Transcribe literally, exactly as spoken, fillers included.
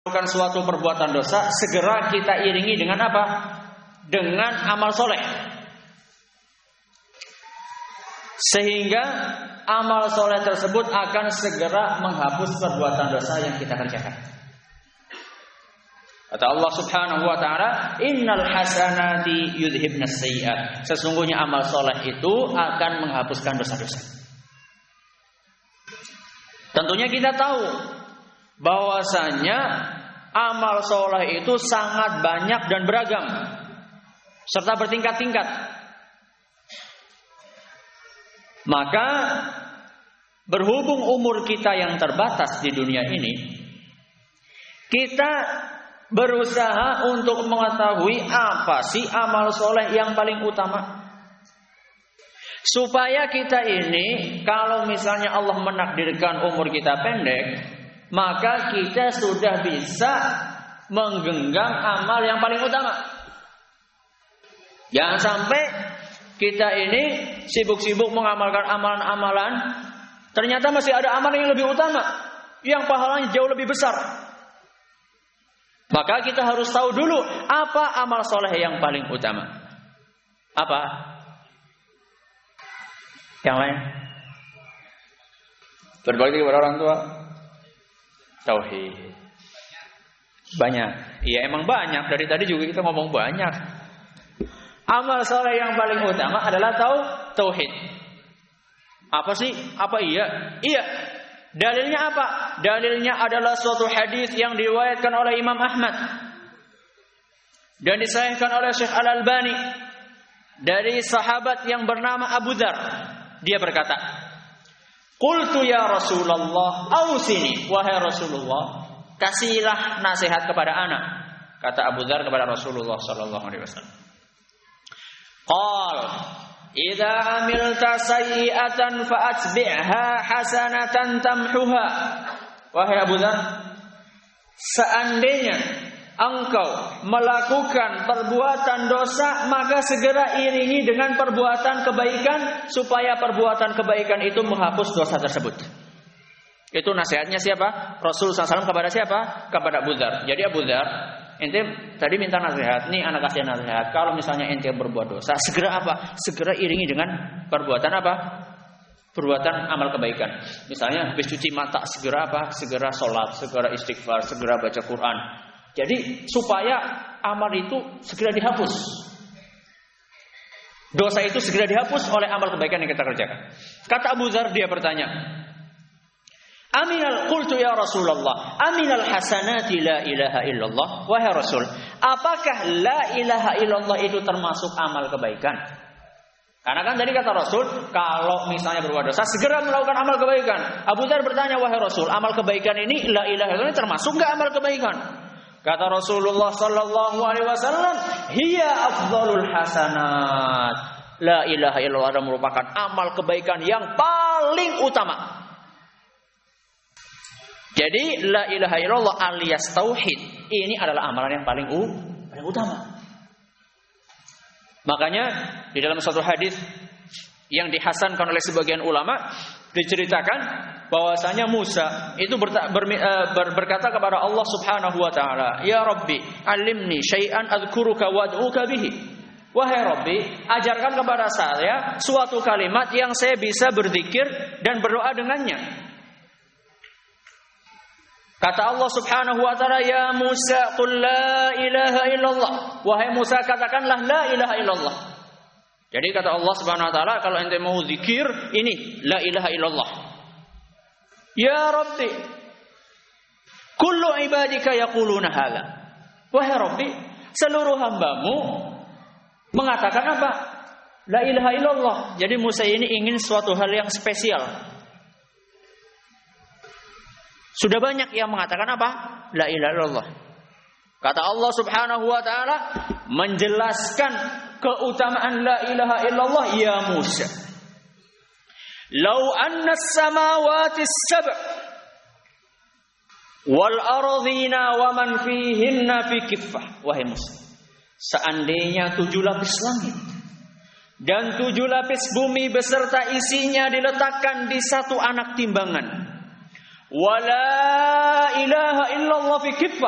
melakukan suatu perbuatan dosa, segera kita iringi dengan apa? Dengan amal soleh. Sehingga amal soleh tersebut akan segera menghapus perbuatan dosa yang kita kerjakan. Kata Allah Subhanahu wa taala, "Innal hasanati yudhibnas sayyi'at." Sesungguhnya amal soleh itu akan menghapuskan dosa-dosa. Tentunya kita tahu bahwasanya amal soleh itu sangat banyak dan beragam serta bertingkat-tingkat. Maka berhubung umur kita yang terbatas di dunia ini, kita berusaha untuk mengetahui apa sih amal soleh yang paling utama, supaya kita ini kalau misalnya Allah menakdirkan umur kita pendek, maka kita sudah bisa menggenggam amal yang paling utama. Jangan sampai kita ini sibuk-sibuk mengamalkan amalan-amalan, ternyata masih ada amalan yang lebih utama, yang pahalanya jauh lebih besar. Maka kita harus tahu dulu apa amal soleh yang paling utama. Apa? Yang lain? Berbakti kepada orang tua. Tauhid. Banyak. Iya emang banyak. Dari tadi juga kita ngomong banyak. Amal soleh yang paling utama adalah tahu tauhid. Apa sih? Apa iya? Iya. Dalilnya apa? Dalilnya adalah suatu hadis yang diriwayatkan oleh Imam Ahmad dan disahihkan oleh Syekh Al-Albani dari sahabat yang bernama Abu Dzar. Dia berkata, "Qultu ya Rasulullah, ausini, wahai Rasulullah, kasihlah nasihat kepada anak." Kata Abu Dzar kepada Rasulullah sallallahu alaihi wasallam. Qal idza amilta sayyi'atan fa'atbi'ha hasanatan tamhuha. Wahai Abu Dzar, seandainya engkau melakukan perbuatan dosa, maka segera iringi dengan perbuatan kebaikan supaya perbuatan kebaikan itu menghapus dosa tersebut. Itu nasihatnya siapa? Rasulullah sallallahu alaihi wasallam kepada siapa? Kepada Abu Dzar. Jadi Abu Dzar, ente tadi minta nasihat, nih anak kasih nasihat. Kalau misalnya ente berbuat dosa, segera apa? Segera iringi dengan perbuatan apa? Perbuatan amal kebaikan. Misalnya habis cuci mata, segera apa? Segera sholat, segera istighfar, segera baca Quran. Jadi supaya amal itu segera dihapus. Dosa itu segera dihapus oleh amal kebaikan yang kita kerjakan. Kata Abu Dzar, dia bertanya, Aminal qultu ya Rasulullah, aminal hasanati la ilaha illallah. Wahai Rasul, apakah la ilaha illallah itu termasuk amal kebaikan? Karena kan tadi kata Rasul, kalau misalnya berbuat dosa, segera melakukan amal kebaikan. Abu Dzar bertanya, wahai Rasul, amal kebaikan ini, la ilaha illallah ini termasuk enggak amal kebaikan? Kata Rasulullah sallallahu alaihi wasallam, hiya afdhalul hasanat. La ilaha illallah adalah merupakan amal kebaikan yang paling utama. Jadi la ilaha illallah alias tauhid ini adalah amalan yang paling u, paling utama. Makanya di dalam suatu hadis yang dihasankan oleh sebagian ulama diceritakan bahwasanya Musa itu ber, ber, ber, berkata kepada Allah Subhanahu wa taala, "Ya Rabbi, alimni syai'an adzkuruka wad'uka bihi." Wahai Rabbi, ajarkan kepada saya suatu kalimat yang saya bisa berzikir dan berdoa dengannya. Kata Allah Subhanahu wa taala, "Ya Musa, qul la ilaha illallah." Wahai Musa, katakanlah la ilaha illallah. Jadi kata Allah Subhanahu wa taala, kalau ente mau zikir, ini la ilaha illallah. Ya Rabbi, kullu ibadika yaquluna hadza. Wahai Rabbi, seluruh hambamu mengatakan apa? La ilaha illallah. Jadi Musa ini ingin suatu hal yang spesial. Sudah banyak yang mengatakan apa? La ilaha illallah. Kata Allah Subhanahu wa taala menjelaskan keutamaan la ilaha illallah, ya Musa. Lau anna as-samawati as-sab' wal ardhina wa man fihinna fi kiffah. Wahai Musa, seandainya tujuh lapis langit dan tujuh lapis bumi beserta isinya diletakkan di satu anak timbangan, wala ilaha illallah fi kiffah,